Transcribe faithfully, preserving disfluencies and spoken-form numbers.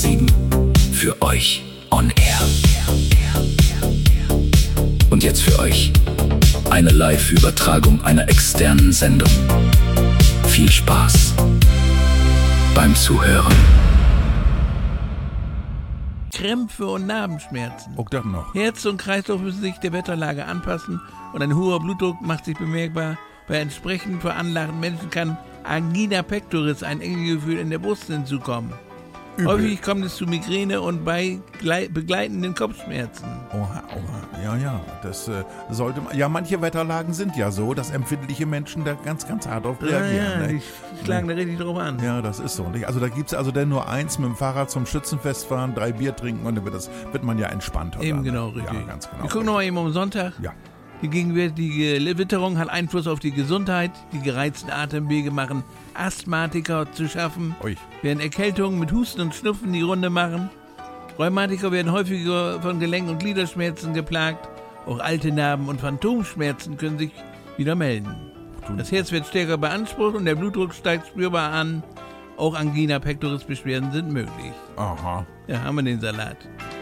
sieben für euch on air. Und jetzt für euch eine Live-Übertragung einer externen Sendung. Viel Spaß beim Zuhören. Krämpfe und Narbenschmerzen. Auch das noch. Herz und Kreislauf müssen sich der Wetterlage anpassen und ein hoher Blutdruck macht sich bemerkbar. Bei entsprechend veranlagten Menschen kann Angina pectoris, ein Engegefühl in der Brust, hinzukommen. Übel. Häufig kommt es zu Migräne und bei glei- begleitenden Kopfschmerzen. Oha, oha, ja, ja, das äh, sollte man, ja, manche Wetterlagen sind ja so, dass empfindliche Menschen da ganz, ganz hart drauf Ja, reagieren. ja, ne? die schlagen da richtig drauf an. Ja, das ist so. Nicht? Also da gibt es also dann nur eins, mit dem Fahrrad zum Schützenfest fahren, drei Bier trinken und dann wird, das, wird man ja entspannter. Eben dann. genau, richtig. Ja, ganz genau. Wir gucken nochmal eben um Sonntag. Ja. Die gegenwärtige Witterung hat Einfluss auf die Gesundheit. Die gereizten Atemwege machen Asthmatiker zu schaffen. Ui. Während Erkältungen mit Husten und Schnupfen die Runde machen. Rheumatiker werden häufiger von Gelenk- und Gliederschmerzen geplagt. Auch alte Narben und Phantomschmerzen können sich wieder melden. Das Herz wird stärker beansprucht und der Blutdruck steigt spürbar an. Auch Angina pectoris Beschwerden sind möglich. Aha. Ja, haben wir den Salat.